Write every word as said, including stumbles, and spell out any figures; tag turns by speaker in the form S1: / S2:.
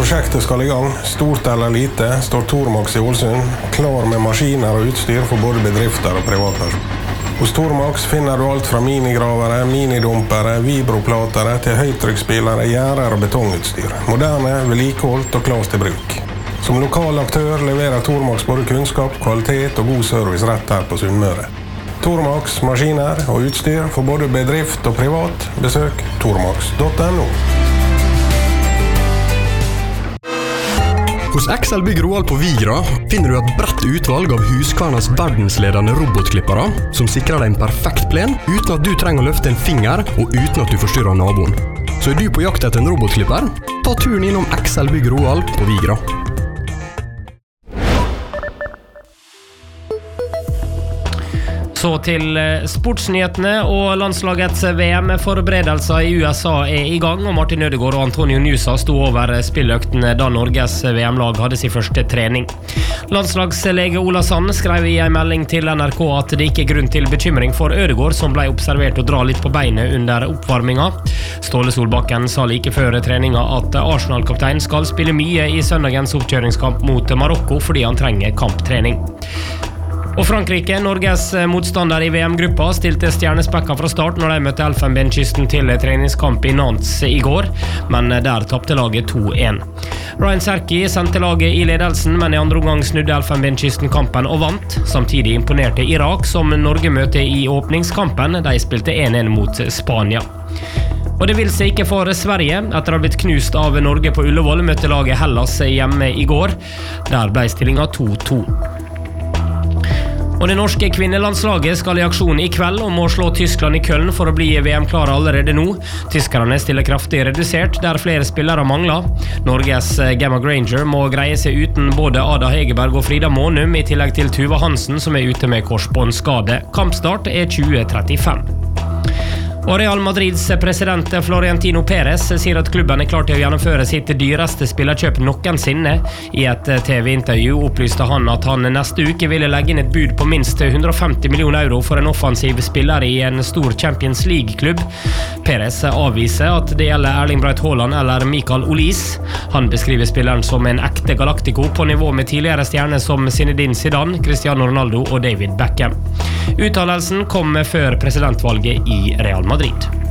S1: Prosjektet skal i gang, stort eller lite, står Tormax i Ålesund, klar med maskiner og utstyr for både bedrifter og privatpersoner. Hos Tormax finner du alt fra minigravere, minidumpere, vibroplatere til høytrykksspillere, gjerder og betongutstyr. Moderne, vedlikeholdt og klart til bruk. Som lokal aktør leverer Tormax både kunnskap, kvalitet og god service rett her på Sunnmøre. Tormax, maskiner og utstyr for både bedrift og privat. Besøk tormax punktum no.
S2: Hos Excel Bygg Roald på Vigra finner du et bredt utvalg av Husqvarnas verdensledende robotklippere som sikrer deg en perfekt plen uten at du trenger å løfte en finger og uten at du forstyrrer naboen. Så er du på jakt etter en robotklipper? Ta turen innom Excel Bygg Roald på Vigra.
S3: Så til sportsnyhetene, og landslagets V M-forberedelser i U S A er i gang, og Martin Ødegaard og Antonio Nusa sto over spilløktene da Norges V M-lag hadde sin første trening. Landslagslege Ola Sand skrev i en melding til N R K at det ikke er grunn til bekymring for Ødegaard, som ble observert å dra litt på beinet under oppvarminga. Ståle Solbakken sa like før treninga at Arsenal-kaptein skal spille mye i søndagens oppkjøringskamp mot Marokko fordi han trenger kamptrening. Og Frankrike, Norges motstander i V M-gruppa, stilte stjernespekka fra start når de møtte Elfenbenskysten til treningskamp i Nantes i går, men der tappte laget to en. Ryan Serki sendte laget i ledelsen, men i andre omgang snudde Elfenbenskysten kampen og vant. Samtidig imponerte Irak, som Norge møtte i åpningskampen. De spilte en en mot Spania. Og det vil seg ikke for Sverige. Etter å ha blitt knust av Norge på Ullevål, møtte laget Hellas hjemme i går. Der ble stillinga to to. Og det norske kvinnelandslaget skal i aksjon i kveld og må slå Tyskland i Köln for å bli V M-klare allerede nå. Tyskerne stiller kraftig redusert, der flere spillere mangler. Norges Gemma Granger må greie seg uten både Ada Hegerberg og Frida Månum, i tillegg til Tuva Hansen, som er ute med korsbåndskade. Kampstart er tjue trettifem. Og Real Madrids president Florentino Perez sier at klubben er klar til å gjennomføre sitt dyreste spillerkjøp noensinne. I et T V-intervju opplyste han at han neste uke ville legge inn et bud på minst hundre og femti millioner euro for en offensiv spiller i en stor Champions League-klubb. Perez avviser at det gjelder Erling Braut Haaland eller Mikael Olis. Han beskriver spilleren som en ekte galactico på nivå med tidligere stjerner som Zinedine Zidane, Cristiano Ronaldo og David Beckham. Uttalelsen kom før presidentvalget i Real Madrid.